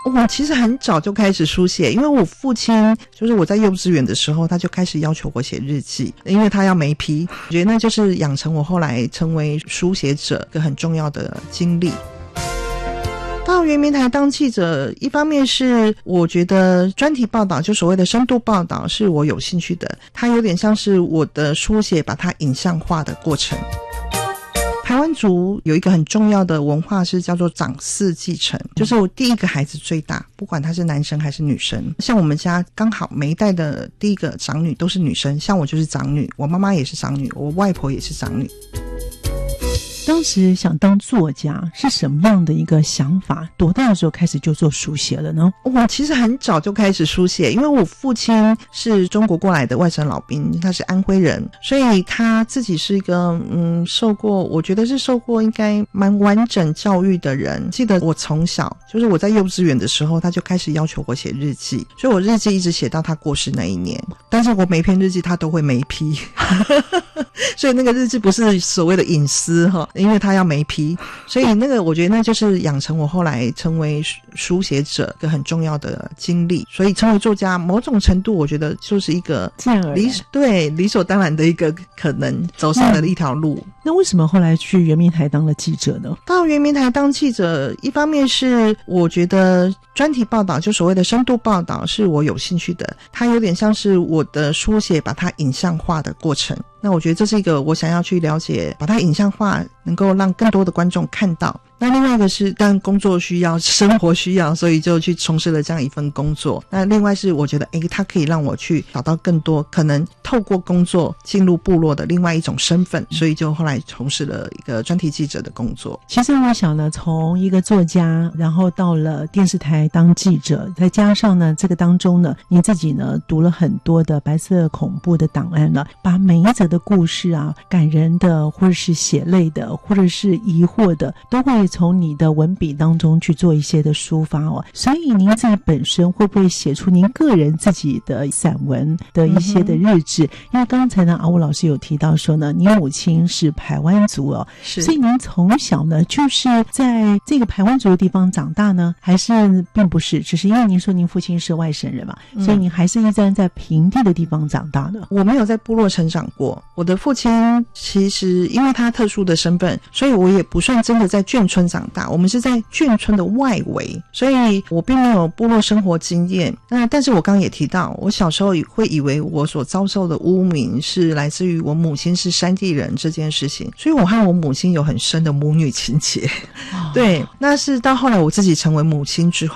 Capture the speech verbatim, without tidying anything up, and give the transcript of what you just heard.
我其实很早就开始书写，因为我父亲就是我在幼稚园的时候他就开始要求我写日记，因为他要眉批，我觉得那就是养成我后来成为书写者一个很重要的经历。到圆明台当记者，一方面是我觉得专题报道就所谓的深度报道是我有兴趣的，它有点像是我的书写把它影像化的过程。台湾族有一个很重要的文化是叫做长嗣继承，就是我第一个孩子最大，不管他是男生还是女生，像我们家刚好每一代的第一个长女都是女生，像我就是长女，我妈妈也是长女，我外婆也是长女。 当时想当作家是什么样的一个想法？多大的时候开始就做书写了呢？ 我其实很早就开始书写，因为我父亲是中国过来的外省老兵，他是安徽人，所以他自己是一个嗯受过，我觉得是受过应该蛮完整教育的人。记得我从小就是我在幼稚园的时候，他就开始要求我写日记，所以我日记一直写到他过世那一年，但是我每篇日记他都会眉批所以那个日记不是所谓的隐私哈，因为他要眉批，所以那个我觉得那就是养成我后来成为书写者一个很重要的经历。所以成为作家某种程度我觉得就是一个理对理所当然的一个可能走上的一条路、嗯、 那为什么后来去圆明台当了记者呢？ 到圆明台当记者，一方面是我觉得专题报道就所谓的深度报道是我有兴趣的，它有点像是我的书写把它影像化的过程。那我觉得这是一个我想要去了解，把它影像化，能够让更多的观众看到。那另外一个是当然工作需要，生活需要，所以就去从事了这样一份工作。那另外是我觉得诶它可以让我去找到更多可能透过工作进入部落的另外一种身份，所以就后来从事了一个专题记者的工作。 其实我想呢，从一个作家然后到了电视台当记者，再加上呢这个当中呢你自己呢读了很多的白色恐怖的档案了，把每一则的故事啊，感人的或者是血泪的或者是疑惑的，都会从你的文笔当中去做一些的抒发哦。所以您自己本身会不会写出您个人自己的散文的一些的日志、嗯、因为刚才呢阿武老师有提到说呢，你母亲是排湾族哦，是，所以您从小呢就是在这个排湾族的地方长大呢，还是并不是只是因为您说您父亲是外省人嘛、嗯、所以您还是一直在平地的地方长大呢？ 我没有在部落成长过，我的父亲其实因为他特殊的身份，所以我也不算真的在眷村长大，我们是在眷村的外围，所以我并没有部落生活经验。那但是我刚刚也提到，我小时候会以为我所遭受的污名是来自于我母亲是山地人这件事情，所以我和我母亲有很深的母女情结、哦、对，那是到后来我自己成为母亲之后